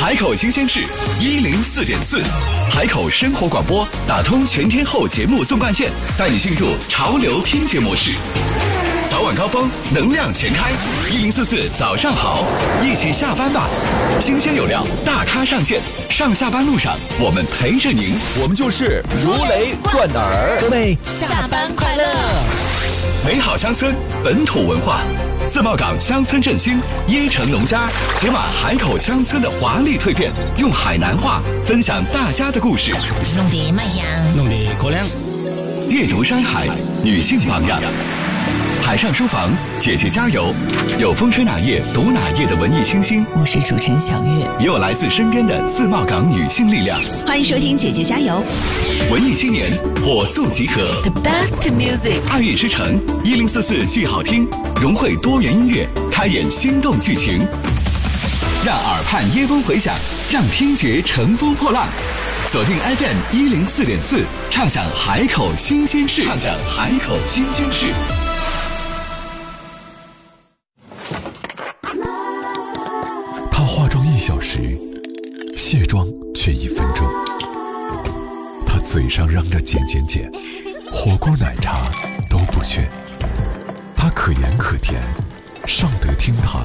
海口新鲜事104.4，海口生活广播打通全天候节目纵贯线，带你进入潮流听觉模式。早晚高峰，能量全开，1044早上好，一起下班吧。新鲜有料，大咖上线，上下班路上我们陪着您， 我们就是如雷贯耳。 各位下班快乐！ 美好乡村，本土文化。自贸港乡村振兴，椰城农家解码海口乡村的华丽蜕变，用海南话分享大家的故事。 弄得麦香， 弄得可亮。 阅读山海，女性榜样。海上书房，姐姐加油！有风吹哪页读哪页的文艺清新， 我是主持人小月， 也有来自身边的自贸港女性力量。 欢迎收听姐姐加油！ 文艺青年火速集合 The best music， 爱乐之城1044剧好听，融汇多元音乐，开演心动剧情，让耳畔椰风回响，让听觉乘风破浪。锁定 FM 104.4，畅享海口新鲜事，畅享海口新鲜事。 她化妆1小时，卸妆却1分钟。她嘴上嚷着减减减，火锅奶茶都不缺。她可盐可甜，上得厅堂，